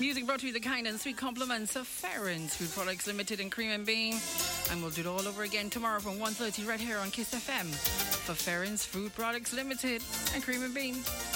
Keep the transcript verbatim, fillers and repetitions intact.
Music brought to you the kind and sweet compliments of Farron's Food Products Limited and Cream and Bean. And we'll do it all over again tomorrow from one thirty right here on Kiss F M for Farron's Food Products Limited and Cream and Bean.